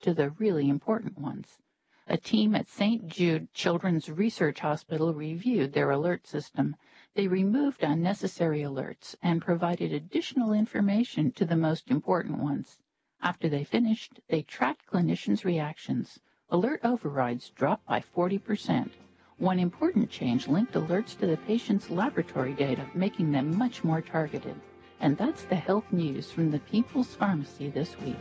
to the really important ones. A team at St. Jude Children's Research Hospital reviewed their alert system. They removed unnecessary alerts and provided additional information to the most important ones. After they finished, they tracked clinicians' reactions. Alert overrides dropped by 40%. One important change linked alerts to the patient's laboratory data, making them much more targeted. And that's the health news from the People's Pharmacy this week.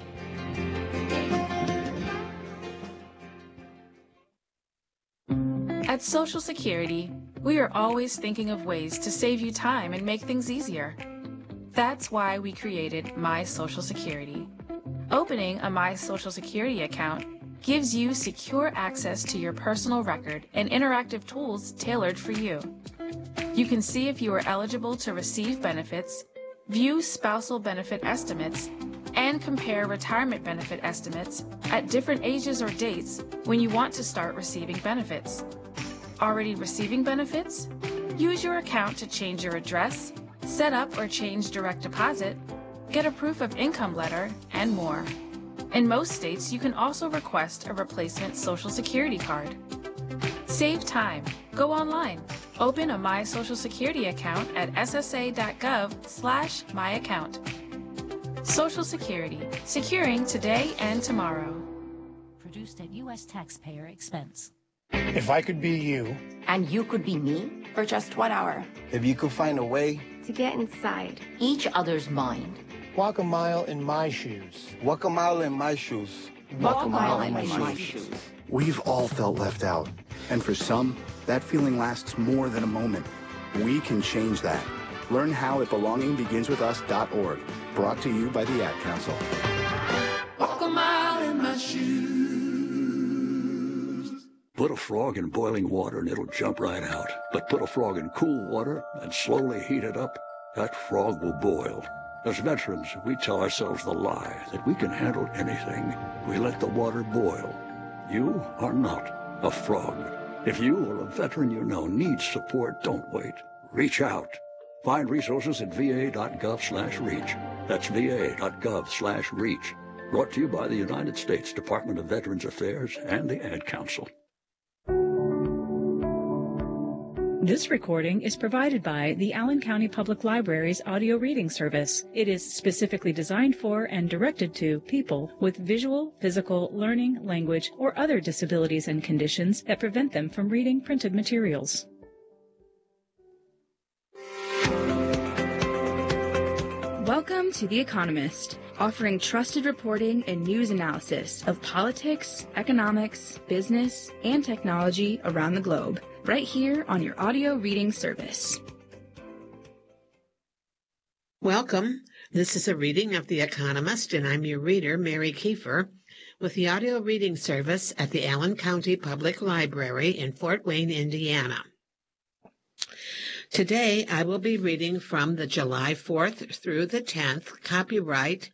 At Social Security, we are always thinking of ways to save you time and make things easier. That's why we created My Social Security. Opening a My Social Security account gives you secure access to your personal record and interactive tools tailored for you. You can see if you are eligible to receive benefits, view spousal benefit estimates, and compare retirement benefit estimates at different ages or dates when you want to start receiving benefits. Already receiving benefits? Use your account to change your address, set up or change direct deposit, get a proof of income letter, and more. In most states, you can also request a replacement Social Security card. Save time. Go online. Open a My Social Security account at ssa.gov/myaccount. Social Security, securing today and tomorrow. Produced at U.S. taxpayer expense. If I could be you. And you could be me? For just 1 hour. If you could find a way to get inside each other's mind. Walk a mile in my shoes. Walk a mile in my shoes. Walk a mile in my shoes. We've all felt left out. And for some, that feeling lasts more than a moment. We can change that. Learn how at belongingbeginswithus.org. Brought to you by the Ad Council. Walk a mile in my shoes. Put a frog in boiling water and it'll jump right out. But put a frog in cool water and slowly heat it up, that frog will boil. As veterans, we tell ourselves the lie that we can handle anything. We let the water boil. You are not a frog. If you or a veteran you know needs support, don't wait. Reach out. Find resources at va.gov/reach. That's va.gov/reach. Brought to you by the United States Department of Veterans Affairs and the Ad Council. This recording is provided by the Allen County Public Library's audio reading service. It is specifically designed for and directed to people with visual, physical, learning, language, or other disabilities and conditions that prevent them from reading printed materials. Welcome to The Economist, offering trusted reporting and news analysis of politics, economics, business, and technology around the globe, right here on your audio reading service. Welcome. This is a reading of The Economist, and I'm your reader, Mary Kiefer, with the audio reading service at the Allen County Public Library in Fort Wayne, Indiana. Today, I will be reading from the July 4th through the 10th, copyright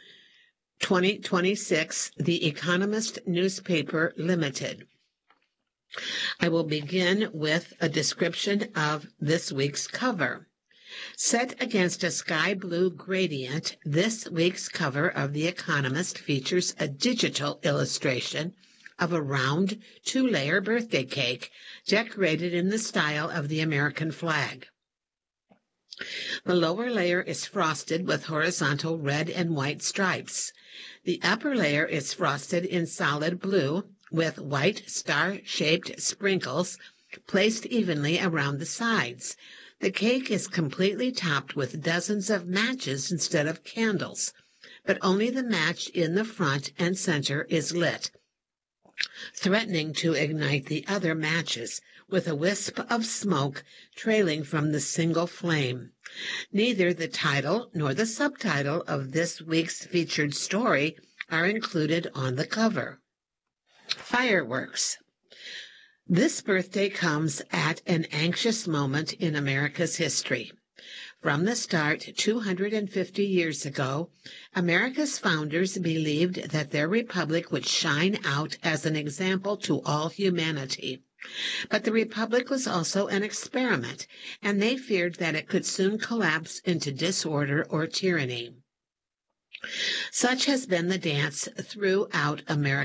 2026, The Economist Newspaper Limited. I will begin with a description of this week's cover. Set against a sky blue gradient, this week's cover of The Economist features a digital illustration of a round, 2-layer birthday cake decorated in the style of the American flag. The lower layer is frosted with horizontal red and white stripes. The upper layer is frosted in solid blue with white star-shaped sprinkles placed evenly around the sides. The cake is completely topped with dozens of matches instead of candles, but only the match in the front and center is lit, threatening to ignite the other matches, with a wisp of smoke trailing from the single flame. Neither the title nor the subtitle of this week's featured story are included on the cover. Fireworks. This birthday comes at an anxious moment in America's history. From the start, 250 years ago, America's founders believed that their republic would shine out as an example to all humanity. But the republic was also an experiment, and they feared that it could soon collapse into disorder or tyranny. Such has been the dance throughout America.